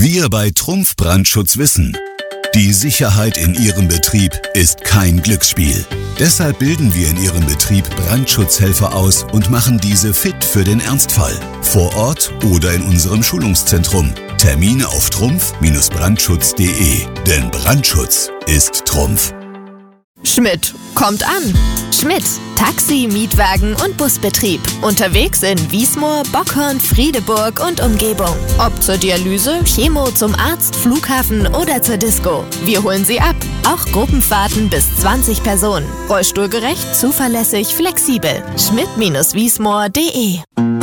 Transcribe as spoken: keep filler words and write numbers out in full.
Wir bei Trumpf Brandschutz wissen, die Sicherheit in Ihrem Betrieb ist kein Glücksspiel. Deshalb bilden wir in Ihrem Betrieb Brandschutzhelfer aus und machen diese fit für den Ernstfall. Vor Ort oder in unserem Schulungszentrum. Termine auf trumpf Brandschutz punkt de. Denn Brandschutz ist Trumpf. Schmidt kommt an. Schmidt, Taxi, Mietwagen und Busbetrieb. Unterwegs in Wiesmoor, Bockhorn, Friedeburg und Umgebung. Ob zur Dialyse, Chemo, zum Arzt, Flughafen oder zur Disco. Wir holen Sie ab. Auch Gruppenfahrten bis zwanzig Personen. Rollstuhlgerecht, zuverlässig, flexibel. Schmidt Wiesmoor punkt de